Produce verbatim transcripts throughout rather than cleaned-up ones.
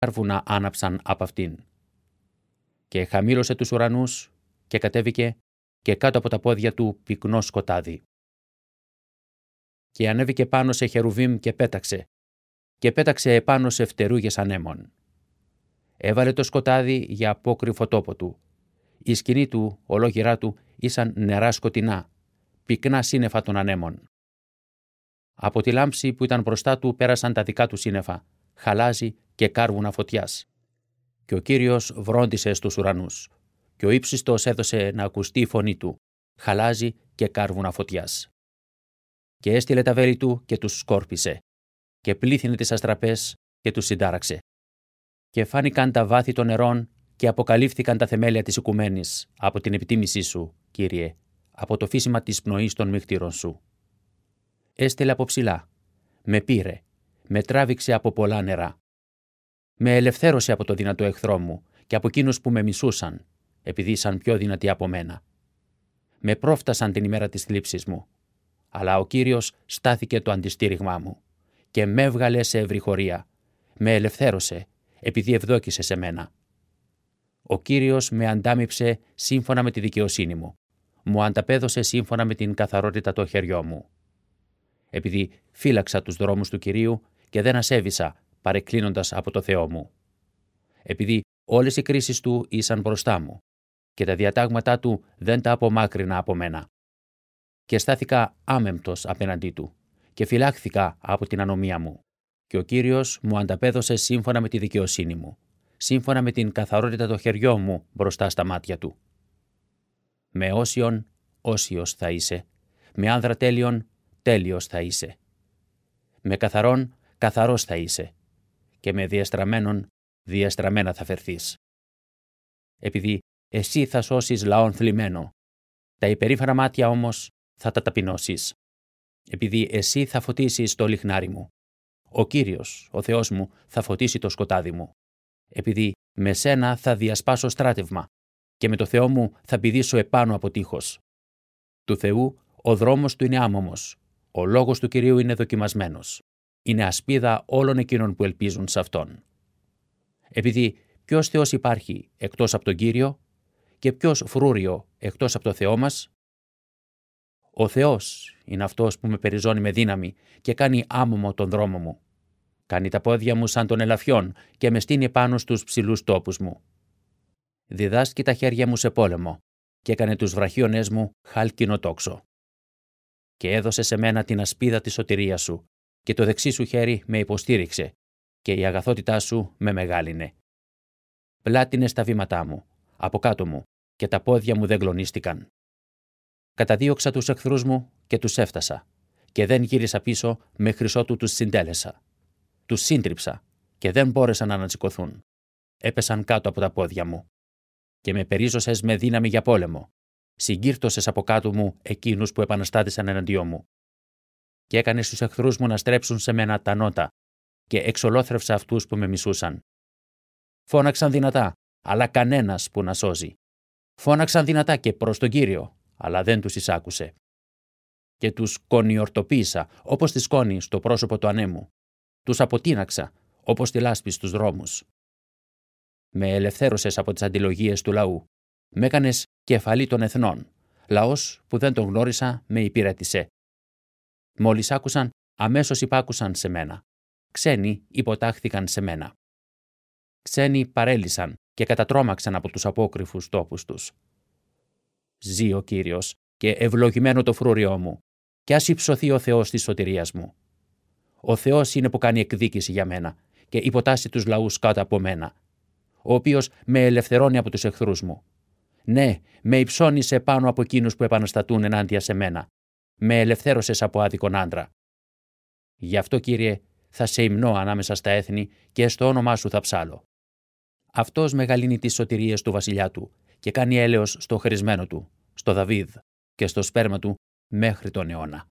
κάρβουνα άναψαν από αυτήν. Και χαμήλωσε τους ουρανούς και κατέβηκε και κάτω από τα πόδια του πυκνό σκοτάδι. Και ανέβηκε πάνω σε χερουβίμ και πέταξε, και πέταξε επάνω σε φτερούγες ανέμων. Έβαλε το σκοτάδι για απόκρυφο τόπο του. Η σκηνή του, ολόγυρά του, ήσαν νερά σκοτεινά, πυκνά σύννεφα των ανέμων. Από τη λάμψη που ήταν μπροστά του πέρασαν τα δικά του σύννεφα, χαλάζι και κάρβουνα φωτιάς. Και ο Κύριος βρόντισε στους ουρανούς, και ο ύψιστος έδωσε να ακουστεί η φωνή του, χαλάζι και κάρβουνα φωτιάς. Και έστειλε τα βέλη του και τους σκόρπισε, και πλήθυνε τις αστραπές και τους συντάραξε. Και φάνηκαν τα βάθη των νερών και αποκαλύφθηκαν τα θεμέλια της οικουμένης από την επιτίμησή σου, Κύριε, από το φύσιμα της πνοής των μυχτήρων σου. Έστειλε από ψηλά, με πήρε, με τράβηξε από πολλά νερά. Με ελευθέρωσε από το δυνατό εχθρό μου και από εκείνους που με μισούσαν, επειδή ήσαν πιο δυνατοί από μένα. Με πρόφτασαν την ημέρα της θλίψης μου, αλλά ο Κύριος στάθηκε το αντιστήριγμά μου και με έβγαλε σε ευρυχωρία. Με ελευθέρωσε, επειδή ευδόκησε σε μένα. Ο Κύριος με αντάμιψε σύμφωνα με τη δικαιοσύνη μου. Μου ανταπέδωσε σύμφωνα με την καθαρότητα το χεριό μου. Επειδή φύλαξα τους δρόμους του Κυρίου και δεν ασέβησα παρεκκλίνοντας από το Θεό μου. Επειδή όλες οι κρίσεις του ήσαν μπροστά μου και τα διατάγματά του δεν τα απομάκρυνα από μένα. Και στάθηκα άμεμπτος απέναντί του και φυλάχθηκα από την ανομία μου. Και ο Κύριος μου ανταπέδωσε σύμφωνα με τη δικαιοσύνη μου, σύμφωνα με την καθαρότητα των χεριών μου μπροστά στα μάτια του. Με όσιον, όσιος θα είσαι, με άνδρα τέλειον, τέλειος θα είσαι. Με καθαρόν, καθαρός θα είσαι, και με διεστραμμένον, διεστραμμένα θα φερθείς. Επειδή εσύ θα σώσεις λαόν θλιμμένο, τα υπερήφανα μάτια όμως θα τα ταπεινώσεις. Επειδή εσύ θα φωτίσεις το λιχνάρι μου, ο Κύριος, ο Θεός μου, θα φωτίσει το σκοτάδι μου. Επειδή με σένα θα διασπάσω στράτευμα και με το Θεό μου θα πηδήσω επάνω από τείχος. Του Θεού ο δρόμος του είναι άμωμος, ο λόγος του Κυρίου είναι δοκιμασμένος. Είναι ασπίδα όλων εκείνων που ελπίζουν σε Αυτόν. Επειδή ποιος Θεός υπάρχει εκτός από τον Κύριο και ποιος φρούριο εκτός από το Θεό μας? Ο Θεός είναι αυτός που με περιζώνει με δύναμη και κάνει άμωμο τον δρόμο μου. Κάνει τα πόδια μου σαν των ελαφιών και με στείνει πάνω στους ψηλούς τόπους μου. Διδάσκει τα χέρια μου σε πόλεμο και έκανε τους βραχίονες μου χάλκινο τόξο. Και έδωσε σε μένα την ασπίδα της σωτηρίας σου και το δεξί σου χέρι με υποστήριξε και η αγαθότητά σου με μεγάλυνε. Πλάτινες τα βήματά μου, από κάτω μου και τα πόδια μου δεν κλονίστηκαν. Καταδίωξα τους εχθρούς μου και τους έφτασα και δεν γύρισα πίσω μέχρι ότου τους συντέλεσα. Τους σύντριψα και δεν μπόρεσαν να ανατσικωθούν. Έπεσαν κάτω από τα πόδια μου. Και με περίζωσες με δύναμη για πόλεμο. Συγκύρτωσες από κάτω μου εκείνους που επαναστάτησαν εναντίον μου. Και έκανες τους εχθρούς μου να στρέψουν σε μένα τα νότα και εξολόθρευσα αυτούς που με μισούσαν. Φώναξαν δυνατά, αλλά κανένας που να σώζει. Φώναξαν δυνατά και προς τον Κύριο, αλλά δεν τους εισάκουσε. Και τους κονιορτοποίησα όπως τη σκόνη στο πρόσωπο του ανέμου. Τους αποτείναξα όπως τη λάσπη στους δρόμους. Με ελευθέρωσες από τις αντιλογίες του λαού. Μ' έκανες κεφαλή των εθνών. Λαός που δεν τον γνώρισα με υπηρέτησε. Μόλις άκουσαν, αμέσως υπάκουσαν σε μένα. Ξένοι υποτάχθηκαν σε μένα. Ξένοι παρέλυσαν και κατατρώμαξαν από τους απόκρυφους τόπους τους. Ζει ο Κύριος και ευλογημένο το φρούριό μου, και ας υψωθεί ο Θεός της σωτηρίας μου. Ο Θεός είναι που κάνει εκδίκηση για μένα και υποτάσσει τους λαούς κάτω από μένα, ο οποίος με ελευθερώνει από τους εχθρούς μου. Ναι, με υψώνησε πάνω από εκείνους που επαναστατούν ενάντια σε μένα. Με ελευθέρωσες από άδικον άντρα. Γι' αυτό, Κύριε, θα σε υμνώ ανάμεσα στα έθνη και στο όνομά σου θα ψάλω. Αυτός μεγαλύνει τις σωτηρίες του βασιλιά του και κάνει έλεος στο χρησμένο του, στο Δαβίδ και στο σπέρμα του μέχρι τον αιώνα.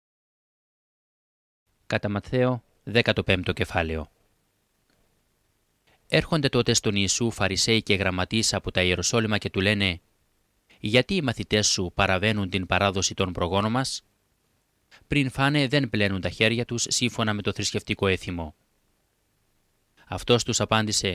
Κατά Ματθαίο, δέκατο πέμπτο κεφάλαιο. Έρχονται τότε στον Ιησού Φαρισαίοι και γραμματείς από τα Ιεροσόλυμα και του λένε «Γιατί οι μαθητές σου παραβαίνουν την παράδοση των προγόνων μας? Πριν φάνε δεν πλένουν τα χέρια τους σύμφωνα με το θρησκευτικό έθιμο». Αυτός τους απάντησε